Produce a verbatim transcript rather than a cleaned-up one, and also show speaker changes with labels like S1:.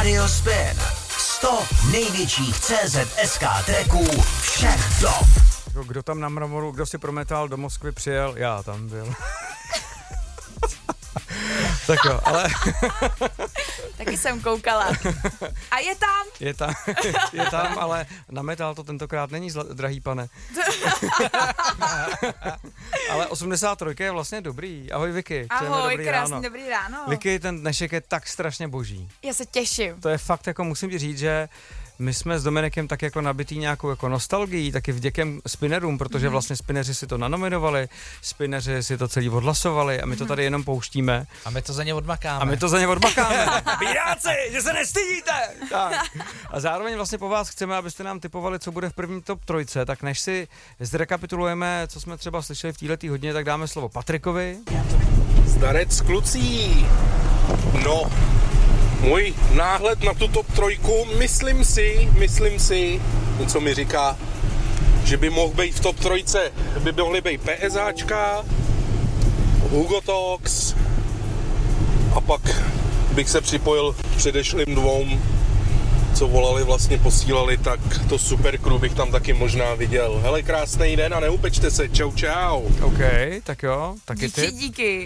S1: Radio Spin. sto největších C Z S K tracků všech dob.
S2: Kdo tam na Mramoru, kdo si prometal do Moskvy přijel? Já tam byl. Tak jo, ale...
S3: Taky jsem koukala. A je tam?
S2: Je tam, je tam, ale na metal to tentokrát není, zla, drahý pane. Ale osmdesát tři je vlastně dobrý. Ahoj Vicky.
S3: Ahoj,
S2: dobrý
S3: krásný
S2: ráno.
S3: dobrý ráno.
S2: Vicky, ten dnešek je tak strašně boží.
S3: Já se těším.
S2: To je fakt, jako musím ti říct, že my jsme s Dominikem tak jako nabitý nějakou jako nostalgií, taky vděkem spinnerům, protože vlastně spinneři si to nanominovali, spinneři si to celý odhlasovali a my to tady jenom pouštíme.
S4: A my to za ně odmakáme.
S2: A my to za ně odmakáme. Bíráci, že se nestydíte! Tak. A zároveň vlastně po vás chceme, abyste nám tipovali, co bude v první top trojce, tak než si zrekapitulujeme, co jsme třeba slyšeli v této hodině, tak dáme slovo Patrikovi.
S5: Zdarec klucí. No, můj náhled na tu top trojku, myslím si, myslím si, něco mi říká, že by mohl být v top trojce, by mohly být PSAčka, Hugo Talks a pak bych se připojil k předešlým dvou, co volali, vlastně posílali, tak to Super Crew bych tam taky možná viděl. Hele, krásný den a neupečte se, čau čau.
S2: OK, tak jo, taky
S3: Díky,
S2: ty.
S3: díky.